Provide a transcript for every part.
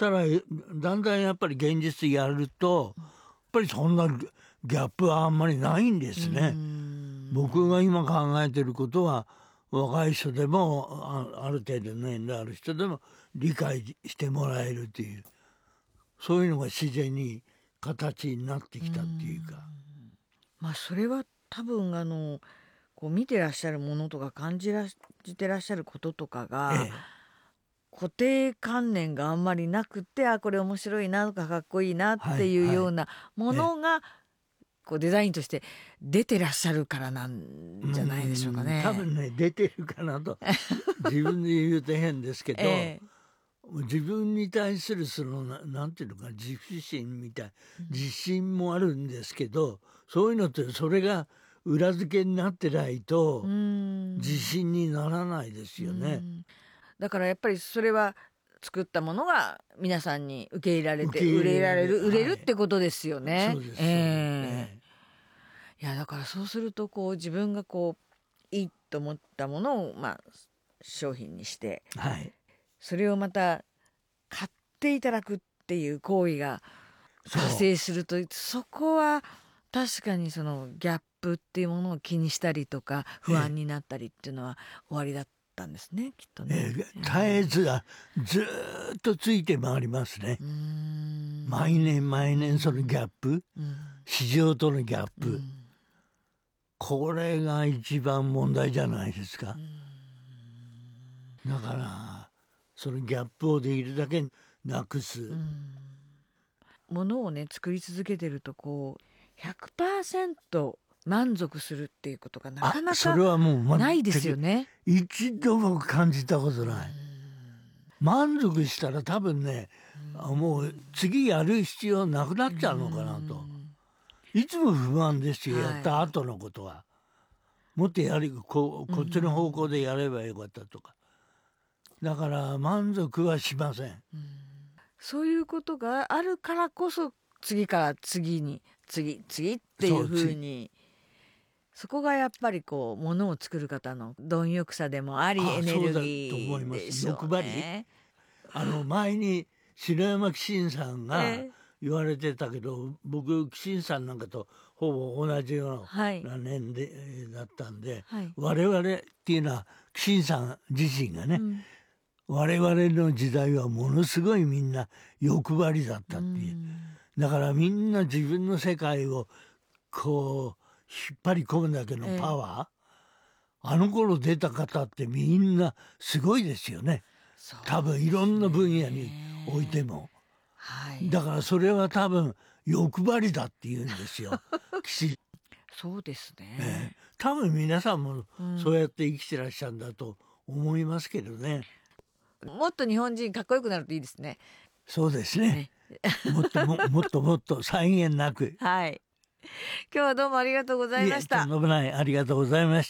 ただだんだんやっぱり現実やるとやっぱりそんなギャップはあんまりないんですね。僕が今考えてることは若い人でもある程度の年齢ある人でも理解してもらえるという、そういうのが自然に形になってきたっていうか。 それは多分こう見てらっしゃるものとか感じてらっしゃることとかが、固定観念があんまりなくて、これ面白いなとかかっこいいなっていうようなものが、こうデザインとして出てらっしゃるからなんじゃないでしょうかね。 多分ね出てるかなと自分で言うと変ですけど、自分に対するそのなんていうのか自負心みたい自信もあるんですけど、そういうのってそれが裏付けになってないと自信にならないですよね。 だからやっぱりそれは作ったものが皆さんに受け入れられて売れるってことですよね。 そうです、 いやだからそうするとこう自分がこういいと思ったものを商品にして、それをまた買っていただくっていう行為が発生すると、そこは確かにそのギャップっていうものを気にしたりとか不安になったりっていうのは終わりだったんですね、きっとね。 絶えずずっとついて回りますね。毎年そのギャップ、市場とのギャップ、これが一番問題じゃないですか。だからそのギャップをできるだけなくす。 ものをね作り続けてるとこう 100% 満足するっていうことがなかなかないですよね。 一度も感じたことない。満足したら多分ね、もう次やる必要なくなっちゃうのかなと。いつも不安ですよ、やった後のことは。もっとこっちの方向でやればよかったとか。だから満足はしません。 そういうことがあるからこそ次から次に次っていうふうに、そこがやっぱりこうものを作る方の貪欲さでもありエネルギーでしょうね。 前に篠山紀信さんが言われてたけど、僕紀信さんなんかとほぼ同じような年齢だったんで、我々っていうのは紀信さん自身がね、我々の時代はものすごいみんな欲張りだったっていう。だからみんな自分の世界をこう引っ張り込むだけのパワー、あの頃出た方ってみんなすごいですよね。多分いろんな分野においても、だからそれは多分欲張りだって言うんですよ。 そうですね、 多分皆さんもそうやって生きてらっしゃるんだと思いますけどね。 もっと日本人かっこよくなるといいですね。 そうですね。もっと際限なく。 はい。今日はどうもありがとうございました。 とんでもない、ありがとうございました。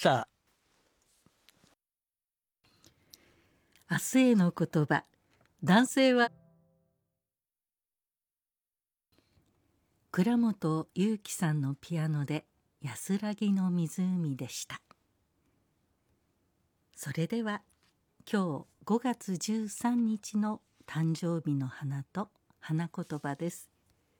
明日への言葉。男性は倉本祐樹さんのピアノで安らぎの湖でした。それでは今日5月13日の誕生日の花と花言葉です。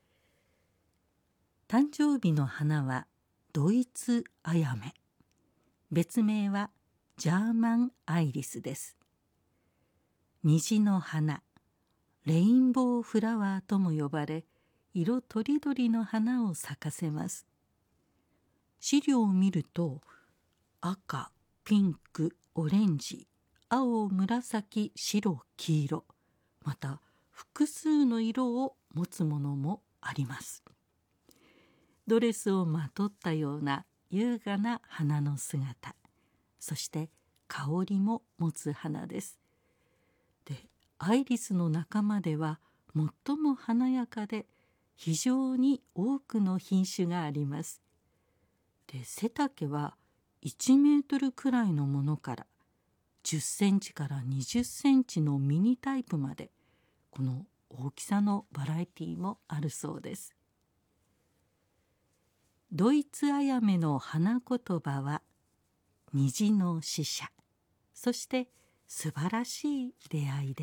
誕生日の花はドイツアヤメ、別名はジャーマンアイリスです。虹の花、レインボーフラワーとも呼ばれ、色とりどりの花を咲かせます。資料を見ると赤、ピンク、オレンジ、青、紫、白、黄色、また複数の色を持つものもあります。ドレスをまとったような優雅な花の姿、そして香りも持つ花です。で、アイリスの仲間では最も華やかで非常に多くの品種があります。で、背丈は1メートルくらいのものから10センチから20センチのミニタイプまで、この大きさのバラエティもあるそうです。ドイツアヤメの花言葉は虹の使者、そして素晴らしい出会いです。